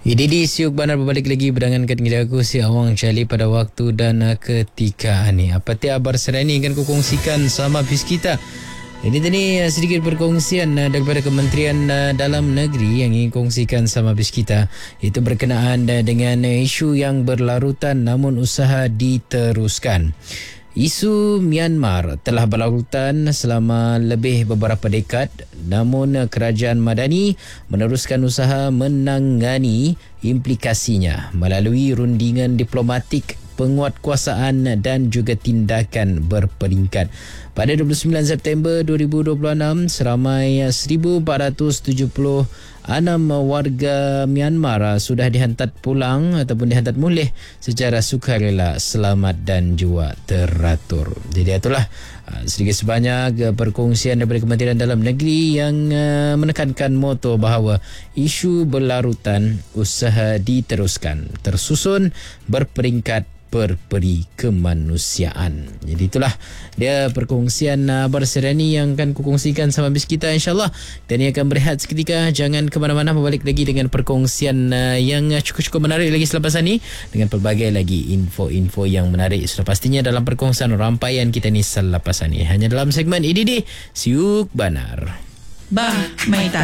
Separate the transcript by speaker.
Speaker 1: Ini siuk banar berbalik lagi berdangan kat ngida aku si awang cali pada waktu dan ketika ni. Apa tiap abar serani kan ku kongsikan sama bis kita. Ini tadi sedikit perkongsian daripada Kementerian Dalam Negeri yang ingin kongsikan sama bis kita. Itu berkenaan dengan isu yang berlarutan namun usaha diteruskan. Isu Myanmar telah berlarutan selama lebih beberapa dekad, namun kerajaan Madani meneruskan usaha menangani implikasinya melalui rundingan diplomatik, penguatkuasaan dan juga tindakan berperingkat. Pada 29 September 2026, seramai 1,476 warga Myanmar sudah dihantar pulang ataupun dihantar mulih secara sukarela, selamat dan juga teratur. Jadi itulah sedikit sebanyak perkongsian daripada Kementerian Dalam Negeri yang menekankan moto bahawa isu berlarutan usaha diteruskan, tersusun berperingkat berperi kemanusiaan. Jadi itulah dia perkongsian berserani yang akan kukongsikan sama bis kita, insyaAllah. Dan ia akan berehat seketika. Jangan ke mana-mana, berbalik lagi dengan perkongsian yang cukup-cukup menarik lagi selepas ini, dengan pelbagai lagi info-info yang menarik sudah pastinya dalam perkongsian rampaian kita ni selepas ini, hanya dalam segmen IDD Siuk Banar.
Speaker 2: Bah, Maita.